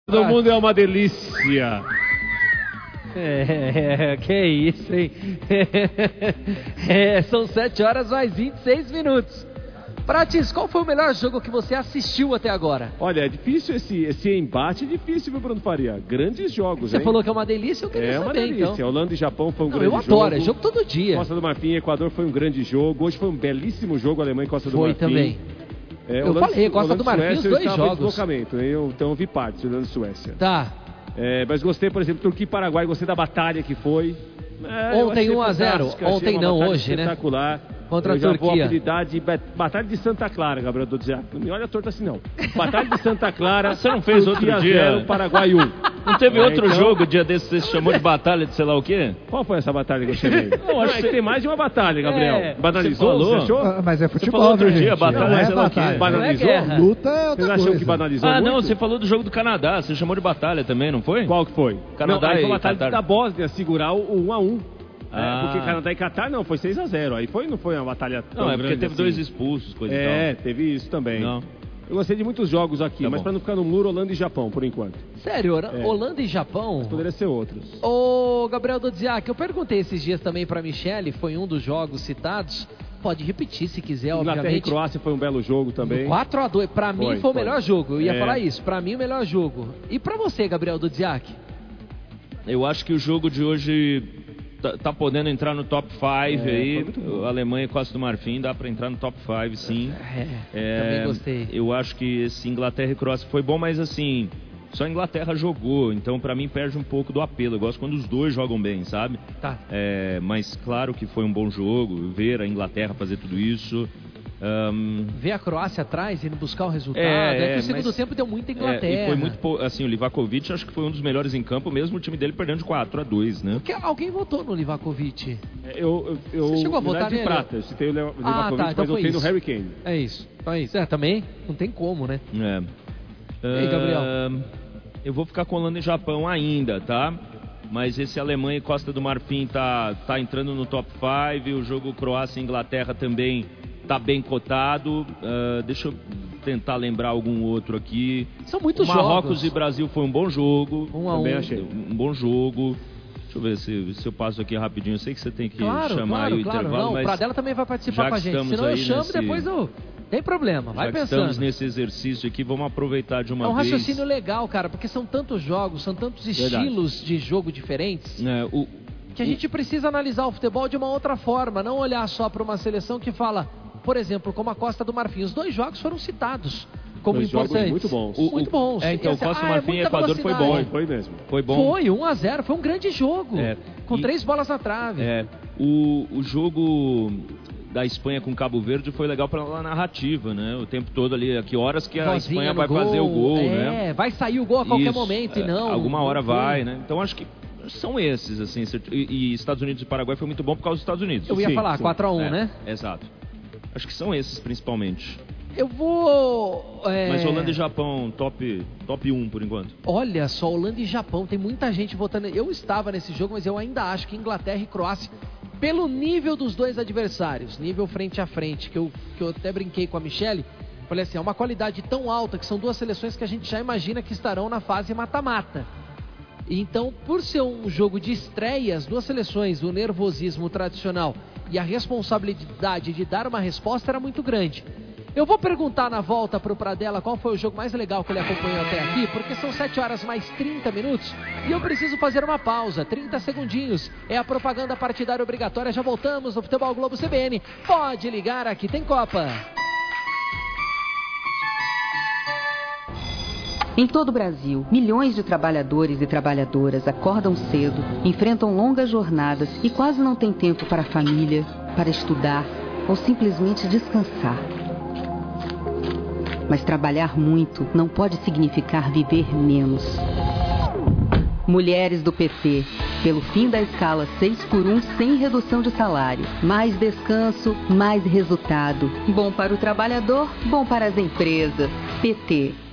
Todo mundo é uma delícia. Que isso, hein? São 7 horas mais 26 minutos. Prates, qual foi o melhor jogo que você assistiu até agora? Olha, é difícil esse embate, é difícil, viu, Bruno Faria? Grandes jogos, Você hein? falou que é uma delícia, eu queria saber, uma delícia. então. Holanda e Japão foi um grande jogo. Eu adoro, é jogo todo dia. Costa do Marfim e Equador foi um grande jogo. Hoje foi um belíssimo jogo, Alemanha e Costa do Marfim. Foi também. Eu falei, Costa do Marfim, os dois jogos. Então eu vi partes, Holanda e Suécia. Tá. Mas gostei, por exemplo, Turquia e Paraguai, gostei da batalha que foi. Ontem 1-0, ontem não, hoje, né? Espetacular. Contra a Turquia. Batalha de Santa Clara, Gabriel Dodiak. Não me olha torto assim, não. Batalha de Santa Clara. Você não fez outro dia? 0, Paraguai 1. Não teve outro jogo, dia desse, você chamou de batalha de sei lá o quê? Qual foi essa batalha que eu chamei? Não, acho que tem mais de uma batalha, Gabriel. Banalizou? Você achou? Mas é Você futebol, falou outro viu, dia, gente? batalha de sei lá o quê? Banalizou? Luta é outra Vocês acham coisa. que banalizou muito? Não, você falou do jogo do Canadá, você chamou de batalha também, não foi? Qual que foi? Canadá não, aí e foi a batalha Catar. da Bósnia segurar o 1-1. Porque Canadá e Catar não, foi 6-0. Aí não foi uma batalha tão Não, é grande porque teve assim. 2 expulsos, coisa e tal. Teve isso também. Não. Eu gostei de muitos jogos aqui, mas pra não ficar no muro, Holanda e Japão, por enquanto. Sério, Holanda e Japão? Poderia ser outros. Ô, Gabriel Dodiak, eu perguntei esses dias também pra Michele, foi um dos jogos citados. Pode repetir se quiser, Inglaterra obviamente. e Croácia foi um belo jogo também. 4-2, pra mim foi o melhor jogo. Eu ia falar isso, pra mim o melhor jogo. E pra você, Gabriel Dodiak? Eu acho que o jogo de hoje tá podendo entrar no top 5 aí. Alemanha e Costa do Marfim dá pra entrar no top 5, sim. Também gostei. Eu acho que esse Inglaterra e Croácia foi bom, mas assim, só a Inglaterra jogou, então pra mim perde um pouco do apelo. Eu gosto quando os dois jogam bem, sabe? Tá. Mas claro que foi um bom jogo, ver a Inglaterra fazer tudo isso. Ver a Croácia atrás, indo buscar o resultado. Que o segundo tempo deu muita Inglaterra. E foi muito, assim, o Livakovic acho que foi um dos melhores em campo, mesmo o time dele perdendo de 4-2, né? Porque alguém votou no Livakovic. Você chegou a votar de nele? prata, eu citei o Livakovic, então mas eu foi tenho no isso. Harry Kane. É isso. Também não tem como, né? E aí, Gabriel? Eu vou ficar com Holanda e Japão ainda, tá? Mas esse Alemanha e Costa do Marfim tá entrando no top 5, o jogo Croácia e Inglaterra também tá bem cotado. Deixa eu tentar lembrar algum outro aqui. São muitos Marrocos jogos. e Brasil foi um bom jogo. 1-1. Também achei um bom jogo. Deixa eu ver se eu passo aqui rapidinho. Eu sei que você tem que chamar aí o intervalo, não, mas o Pradella também vai participar com a gente. Senão eu chamo depois eu... Tem problema, vai pensando. Estamos nesse exercício aqui, vamos aproveitar de uma vez. É um raciocínio legal, cara, porque são tantos jogos, são tantos estilos de jogo diferentes, que a gente precisa analisar o futebol de uma outra forma, não olhar só para uma seleção que fala, por exemplo, como a Costa do Marfim. Os 2 jogos foram citados como importantes. Muito bons. Muito bons. Então, Costa do Marfim e Equador foi bom. Foi mesmo. Foi bom. Foi 1-0, foi um grande jogo. Com 3 bolas na trave. O jogo da Espanha com Cabo Verde foi legal pela narrativa, né? O tempo todo ali, a que horas que a Espanha vai fazer o gol, né? Vai sair o gol a qualquer momento e não. Alguma hora vai, né? Então acho que são esses, assim. E Estados Unidos e Paraguai foi muito bom por causa dos Estados Unidos. Eu ia falar, 4-1, né? Exato. Acho que são esses principalmente. Eu vou... Mas Holanda e Japão, top 1 por enquanto. Olha só, Holanda e Japão, tem muita gente votando. Eu estava nesse jogo, mas eu ainda acho que Inglaterra e Croácia, pelo nível dos 2 adversários, nível frente a frente, que eu até brinquei com a Michele, falei assim, é uma qualidade tão alta que são 2 seleções que a gente já imagina que estarão na fase mata-mata. Então, por ser um jogo de estreia, as 2 seleções, o nervosismo tradicional e a responsabilidade de dar uma resposta era muito grande. Eu vou perguntar na volta pro Pradella qual foi o jogo mais legal que ele acompanhou até aqui, porque são 7 horas mais 30 minutos e eu preciso fazer uma pausa, 30 segundinhos. É a propaganda partidária obrigatória, já voltamos no Futebol Globo CBN. Pode ligar, aqui tem Copa. Em todo o Brasil, milhões de trabalhadores e trabalhadoras acordam cedo, enfrentam longas jornadas e quase não têm tempo para a família, para estudar ou simplesmente descansar. Mas trabalhar muito não pode significar viver menos. Mulheres do PT, pelo fim da escala 6x1 sem redução de salário. Mais descanso, mais resultado. Bom para o trabalhador, bom para as empresas. PT.